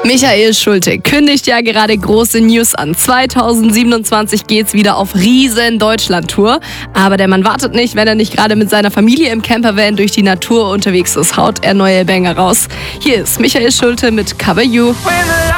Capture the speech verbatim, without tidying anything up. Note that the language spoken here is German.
Michael Schulte kündigt ja gerade große News an. zweitausendsiebenundzwanzig geht's wieder auf riesen Deutschland-Tour. Aber der Mann wartet nicht, wenn er nicht gerade mit seiner Familie im Campervan durch die Natur unterwegs ist. Haut er neue Banger raus. Hier ist Michael Schulte mit Cover You.